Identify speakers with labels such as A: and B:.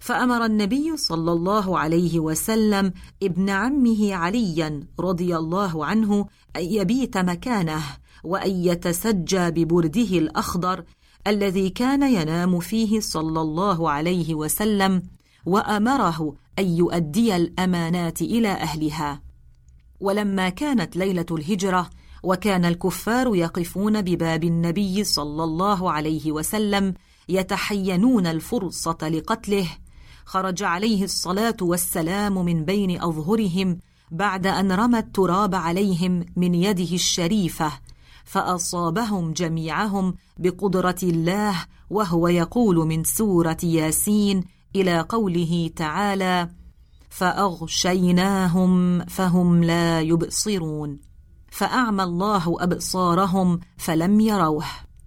A: فأمر النبي صلى الله عليه وسلم ابن عمه عليا رضي الله عنه أن يبيت مكانه وأن يتسجى ببرده الأخضر الذي كان ينام فيه صلى الله عليه وسلم، وأمره أن يؤدي الأمانات إلى أهلها. ولما كانت ليلة الهجرة وكان الكفار يقفون بباب النبي صلى الله عليه وسلم يتحينون الفرصة لقتله، خرج عليه الصلاة والسلام من بين أظهرهم بعد أن رمى التراب عليهم من يده الشريفة، فأصابهم جميعهم بقدرة الله، وهو يقول من سورة ياسين إلى قوله تعالى: فأغشيناهم فهم لا يبصرون، فأعمى الله أبصارهم فلم يروه.